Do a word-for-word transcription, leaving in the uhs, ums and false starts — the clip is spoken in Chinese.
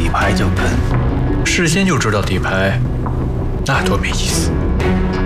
底牌就喷，事先就知道底牌，那多没意思。